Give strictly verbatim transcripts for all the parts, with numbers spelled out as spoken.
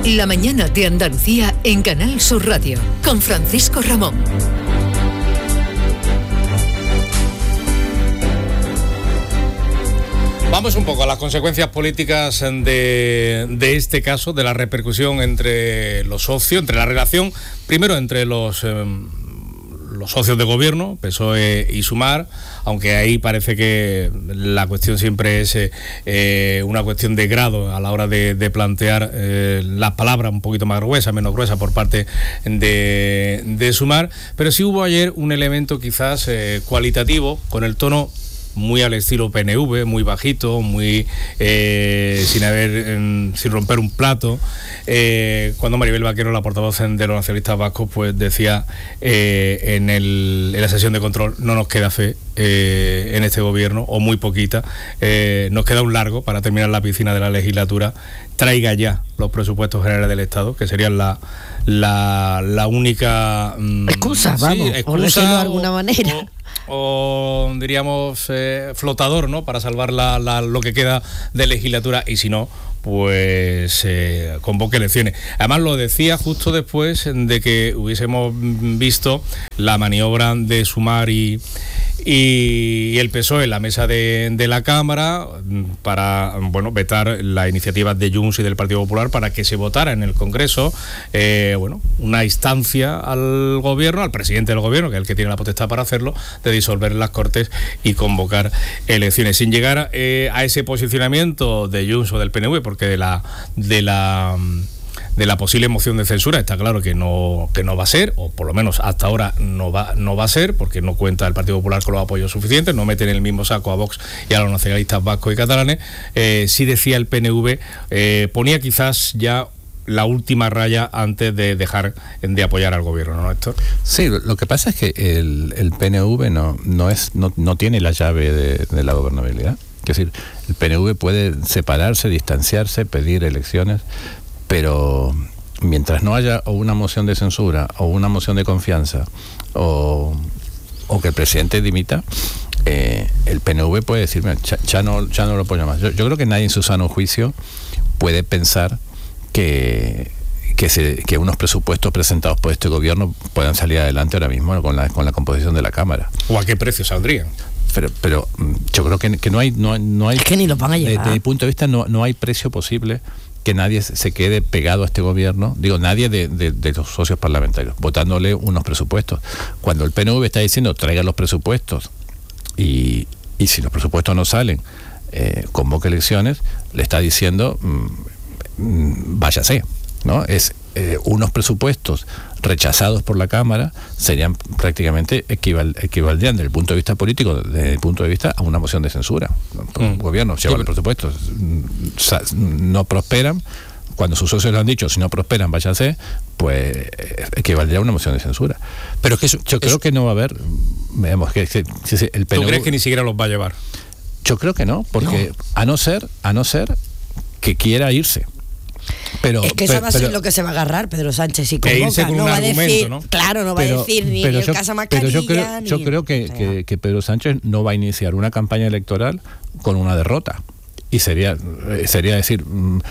La mañana de Andalucía en Canal Sur Radio, con Francisco Ramón. Vamos un poco a las consecuencias políticas de, de este caso, de la repercusión entre los socios, entre la relación, primero entre los... Eh, los socios de gobierno, P S O E y Sumar, aunque ahí parece que la cuestión siempre es eh, una cuestión de grado a la hora de, de plantear eh, las palabras un poquito más gruesas, menos gruesas por parte de, de Sumar, pero sí hubo ayer un elemento quizás eh, cualitativo, con el tono muy al estilo P N V, muy bajito, muy eh, sin haber eh, sin romper un plato, eh, cuando Maribel Vaquero, la portavoz de los nacionalistas vascos, pues decía eh, en, el, en la sesión de control: no nos queda fe eh, en este gobierno, o muy poquita, eh, nos queda un largo para terminar la piscina de la legislatura, traiga ya los presupuestos generales del Estado, que serían la la, la única mmm, excusa, sí, vamos, excusa, por decirlo de alguna manera. O, o diríamos eh, flotador, ¿no?, para salvar la, la, lo que queda de legislatura, y si no, pues eh, convoque elecciones. Además lo decía justo después de que hubiésemos visto la maniobra de Sumar y, y, y el P S O E en la mesa de, de la Cámara para, bueno, vetar la iniciativa de Junts y del Partido Popular para que se votara en el Congreso, eh, bueno, una instancia al gobierno, al presidente del gobierno, que es el que tiene la potestad para hacerlo, de disolver las Cortes y convocar elecciones, sin llegar eh, a ese posicionamiento de Junts o del P N V, porque de la de la de la posible moción de censura está claro que no que no va a ser, o por lo menos hasta ahora no va no va a ser, porque no cuenta el Partido Popular con los apoyos suficientes, no meten en el mismo saco a Vox y a los nacionalistas vascos y catalanes. Eh, sí decía el P N V, eh, ponía quizás ya la última raya antes de dejar de apoyar al gobierno, ¿no, Héctor? Sí, lo que pasa es que el, el P N V no no es no, no tiene la llave de, de la gobernabilidad. Es decir, el P N V puede separarse, distanciarse, pedir elecciones, pero mientras no haya o una moción de censura o una moción de confianza o, o que el presidente dimita, eh, el P N V puede decir, mira, ya, ya, no, ya no lo apoyo más. Yo, yo creo que nadie en su sano juicio puede pensar que... Que, se, que unos presupuestos presentados por este gobierno puedan salir adelante ahora mismo con la, con la composición de la Cámara. ¿O a qué precio saldrían? Pero, pero yo creo que, que no hay... No, no hay es que ni los van a llevar. Desde mi punto de vista no, no hay precio posible que nadie se quede pegado a este gobierno, digo, nadie de, de, de los socios parlamentarios, votándole unos presupuestos. Cuando el P N V está diciendo traigan los presupuestos y, y si los presupuestos no salen, eh, convoque elecciones, le está diciendo mmm, mmm, váyase. ¿No? Es eh, unos presupuestos rechazados por la Cámara serían prácticamente equival, equivaldrían desde el punto de vista político, desde el punto de vista a una moción de censura. Mm. El gobierno lleva los presupuestos, no prosperan, cuando sus socios le han dicho si no prosperan váyanse, pues equivaldría a una moción de censura. Pero es que eso, yo eso, creo que no va a haber, veamos que, que, que el P N V, ¿tú crees que ni siquiera los va a llevar? Yo creo que no, porque no. a no ser, a no ser que quiera irse. Pero, es que eso pero, va a ser pero, lo que se va a agarrar Pedro Sánchez si convoca, con no un va a decir, ¿no? claro, no va pero, a decir ni pero el yo, casa mascarilla. Pero yo creo, ni, yo creo que, o sea. que, que Pedro Sánchez no va a iniciar una campaña electoral con una derrota. Y sería, sería decir, mmm,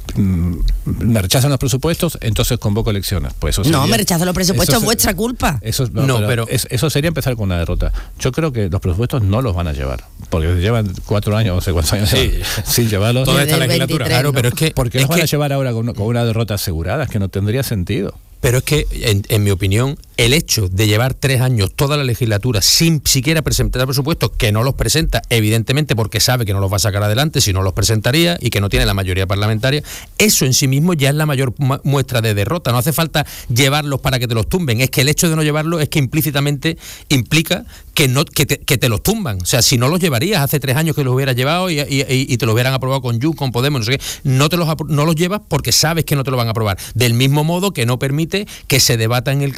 me rechazan los presupuestos, entonces convoco elecciones. Pues eso sería, no, me rechazan los presupuestos, es vuestra culpa. Eso, no, no, pero, pero es, eso sería empezar con una derrota. Yo creo que los presupuestos no los van a llevar, porque llevan cuatro años, no sé cuántos años sí. sin llevarlos. Toda esta legislatura. Claro, pero es que... ¿Por qué los van que, a llevar ahora con, con una derrota asegurada? Es que no tendría sentido. Pero es que, en, en mi opinión, el hecho de llevar tres años toda la legislatura sin siquiera presentar presupuestos, que no los presenta, evidentemente porque sabe que no los va a sacar adelante, si no los presentaría, y que no tiene la mayoría parlamentaria, eso en sí mismo ya es la mayor muestra de derrota. No hace falta llevarlos para que te los tumben, es que el hecho de no llevarlos es que implícitamente implica que no que te, que te los tumban. O sea, si no los llevarías hace tres años que los hubieras llevado y, y, y te los hubieran aprobado con Junts, con Podemos, no sé qué, no, te los, no los llevas porque sabes que no te lo van a aprobar. Del mismo modo que no permite que se debata en el, en el Congreso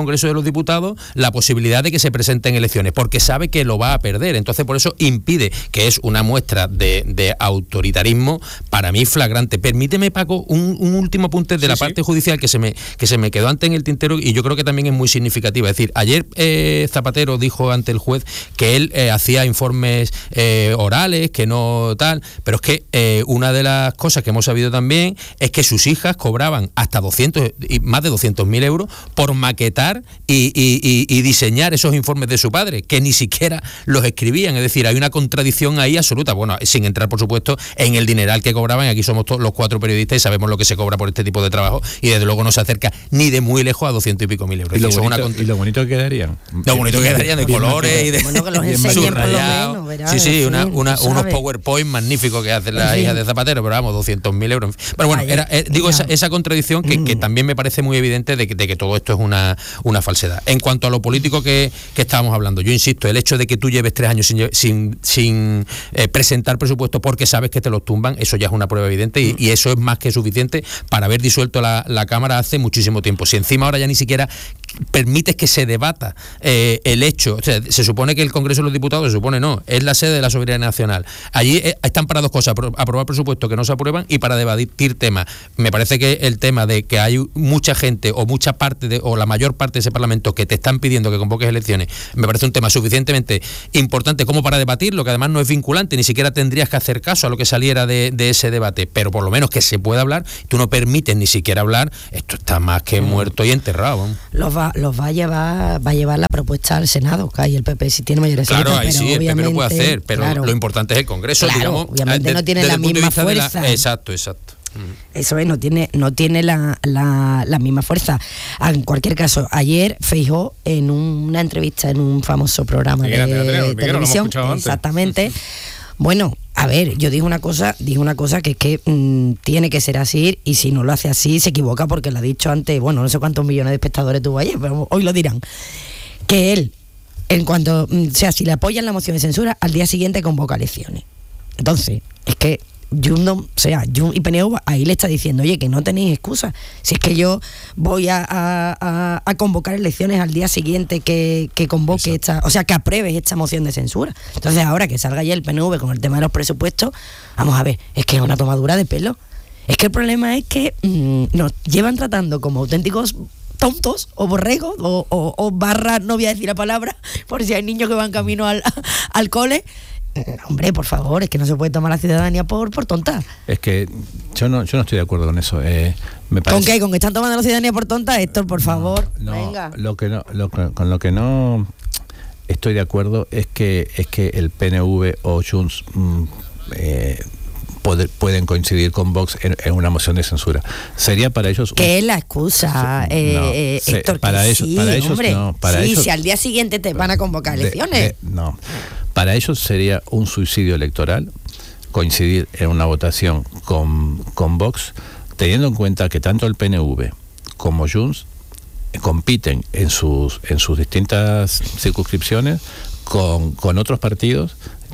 Congreso de los Diputados la posibilidad de que se presente en elecciones, porque sabe que lo va a perder. Entonces, por eso impide, que es una muestra de, de autoritarismo para mí flagrante. Permíteme, Paco, un, un último apunte de sí, la sí. parte judicial que se me que se me quedó antes en el tintero, y yo creo que también es muy significativa. Es decir, ayer eh, Zapatero dijo ante el juez que él eh, hacía informes eh, orales, que no tal, pero es que eh, una de las cosas que hemos sabido también es que sus hijas cobraban hasta doscientos y más de doscientos mil euros por maquetar y, y, y, y diseñar esos informes de su padre, que ni siquiera los escribían. Es decir, hay una contradicción ahí absoluta, bueno, sin entrar por supuesto en el dineral que cobraban. Aquí somos todos los cuatro periodistas y sabemos lo que se cobra por este tipo de trabajo, y desde luego no se acerca ni de muy lejos a doscientos y pico mil euros. Y lo, bonito, una... y lo bonito que quedarían. Lo bonito que quedarían de colores y de... Bueno, que los enseñen por lo menos, verás, sí, sí, en una, fin, una, unos PowerPoint magníficos que hacen las hijas de Zapatero, pero vamos, doscientos mil euros. Pero bueno, era, eh, digo, esa, esa contradicción que, que también me parece muy evidente de que, de que todo esto es una, una falsedad. En cuanto a lo político que, que estábamos hablando, yo insisto, el hecho de que tú lleves tres años sin, sin, sin eh, presentar presupuesto porque sabes que te los tumban, eso ya es una prueba evidente, y, y eso es más que suficiente para haber disuelto la, la Cámara hace muchísimo tiempo. Si encima ahora ya ni siquiera permites que se debata eh, el hecho, o sea, se supone que el Congreso de los Diputados, se supone no, es la sede de la soberanía nacional. Allí eh, están para dos cosas: aprobar presupuestos que no se aprueban y para debatir temas. Me parece que el tema de que hay mucha gente o mucha parte de, o la mayor parte de ese Parlamento que te están pidiendo que convoques elecciones, me parece un tema suficientemente importante como para debatirlo, que además no es vinculante, ni siquiera tendrías que hacer caso a lo que saliera de, de ese debate, pero por lo menos que se pueda hablar. Tú no permites ni siquiera hablar, esto está más que muerto y enterrado. Los va, los va a llevar, va a llevar la propuesta al Senado, que ahí el P P si tiene mayoría. Claro, ahí sí, el P P lo puede hacer, pero claro, lo importante es el Congreso, claro, digamos. Obviamente de, no tiene la misma fuerza. La, exacto, exacto. Eso es, no tiene, no tiene la, la, la misma fuerza. En cualquier caso, ayer Feijóo, en una entrevista en un famoso programa sí, de, de televisión, exactamente, bueno, a ver, yo dije una cosa, dije una cosa que es que mmm, tiene que ser así, y si no lo hace así se equivoca, porque lo ha dicho antes, bueno, no sé cuántos millones de espectadores tuvo ayer, pero hoy lo dirán, que él, en cuanto, o sea, si le apoyan la moción de censura, al día siguiente convoca elecciones. Entonces, es que Jun, no, o sea, Jun y P N V ahí le está diciendo, oye, que no tenéis excusa, si es que yo voy a, a, a convocar elecciones al día siguiente que, que convoque Exacto. esta, o sea, que apruebes esta moción de censura. Entonces ahora que salga ya el P N V con el tema de los presupuestos, vamos a ver, es que es una tomadura de pelo. Es que el problema es que mmm, nos llevan tratando como auténticos tontos o borregos o, o, o barra, no voy a decir la palabra, por si hay niños que van camino al, al cole. Hombre, por favor, es que no se puede tomar la ciudadanía por, por tonta. Es que yo no, yo no estoy de acuerdo con eso. Eh, me parece... ¿Con qué? ¿Con que están tomando la ciudadanía por tonta? Héctor, por favor, no, venga. Lo que no, lo, con lo que no estoy de acuerdo es que es que el P N V o Junts mm, eh, poder, pueden coincidir con Vox en, en una moción de censura. Sería para ellos... ¿Qué un... es la excusa, eh, no, eh, Héctor? Para que ellos, sí, para ellos hombre, no. Para sí, ellos, si al día siguiente te van a convocar elecciones. De, de, no. Para ellos sería un suicidio electoral coincidir en una votación con, con Vox, teniendo en cuenta que tanto el P N V como Junts compiten en sus, en sus distintas circunscripciones con, con otros partidos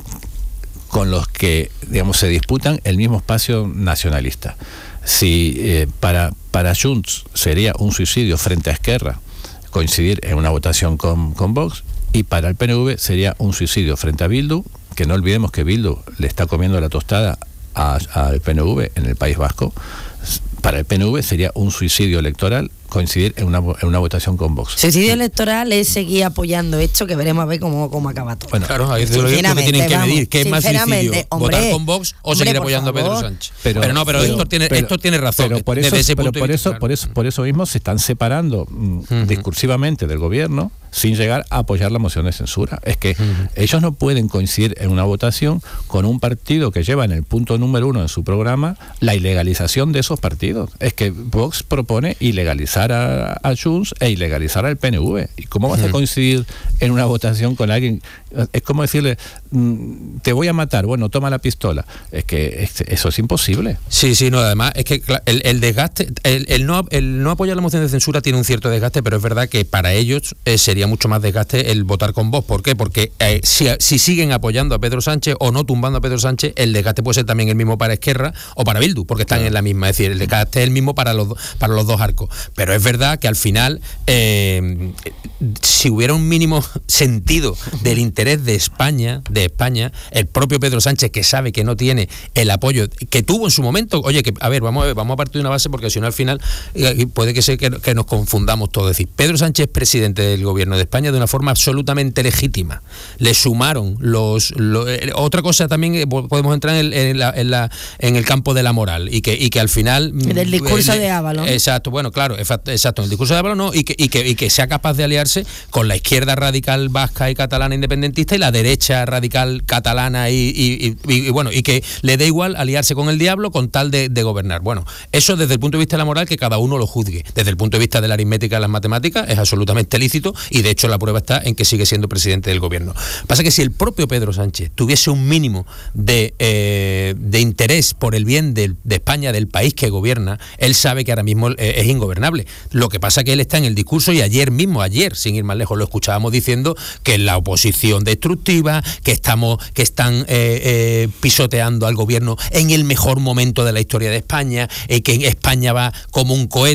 con los que, digamos, se disputan el mismo espacio nacionalista. Si eh, para, para Junts sería un suicidio frente a Esquerra coincidir en una votación con, con Vox, y para el P N V sería un suicidio frente a Bildu, que no olvidemos que Bildu le está comiendo la tostada al P N V en el País Vasco. Para el P N V sería un suicidio electoral coincidir en una, en una votación con Vox. Suicidio electoral es seguir apoyando esto, que veremos a ver cómo, cómo acaba todo. Bueno, claro, ahí es lo que tienen que medir, ¿qué es más suicidio? Hombre, ¿votar con Vox o seguir apoyando favor. a Pedro Sánchez? Pero, pero no, pero, pero Héctor tiene, pero, tiene razón. Pero por eso, ese pero por, eso, claro. por, eso, por eso mismo se están separando mm, uh-huh. discursivamente del gobierno sin llegar a apoyar la moción de censura. Es que uh-huh. ellos no pueden coincidir en una votación con un partido que lleva en el punto número uno en su programa la ilegalización de esos partidos. Es que Vox propone ilegalizar a, a Junts e ilegalizar al P N V. ¿Y cómo vas uh-huh. a coincidir en una votación con alguien? Es como decirle, te voy a matar, bueno, toma la pistola. Es que eso es imposible. Sí, sí, no, además es que el, el desgaste, el, el, no, el no apoyar la moción de censura tiene un cierto desgaste, pero es verdad que para ellos eh, sería supondría mucho más desgaste el votar con Vox. ¿Por qué? Porque eh, si, si siguen apoyando a Pedro Sánchez o no tumbando a Pedro Sánchez, el desgaste puede ser también el mismo para Esquerra o para Bildu, porque están claro. en la misma. Es decir, el desgaste es el mismo para los, para los dos arcos. Pero es verdad que al final, eh, si hubiera un mínimo sentido del interés de España, de España, el propio Pedro Sánchez, que sabe que no tiene el apoyo que tuvo en su momento, oye, que a ver, vamos a ver, vamos a partir de una base, porque si no al final eh, puede que sea que, que nos confundamos todos. Es decir, Pedro Sánchez es presidente del gobierno de España de una forma absolutamente legítima. Le sumaron los, los eh, otra cosa también eh, podemos entrar en, en, la, en, la, en el campo de la moral y que, y que al final del discurso eh, de Ábalos. Exacto, bueno, claro, exacto, el discurso de Ábalos no, y que, y que, y que sea capaz de aliarse con la izquierda radical vasca y catalana independentista y la derecha radical catalana y, y, y, y, y bueno, y que le dé igual aliarse con el diablo con tal de, de gobernar. Bueno, eso desde el punto de vista de la moral que cada uno lo juzgue. Desde el punto de vista de la aritmética y las matemáticas es absolutamente lícito y de hecho la prueba está en que sigue siendo presidente del gobierno. Pasa que si el propio Pedro Sánchez tuviese un mínimo de, eh, de interés por el bien de, de España, del país que gobierna, él sabe que ahora mismo eh, es ingobernable. Lo que pasa que él está en el discurso y ayer mismo, ayer, sin ir más lejos, lo escuchábamos diciendo que la oposición destructiva, que estamos, que están eh, eh, pisoteando al gobierno en el mejor momento de la historia de España, eh, que España va como un cohete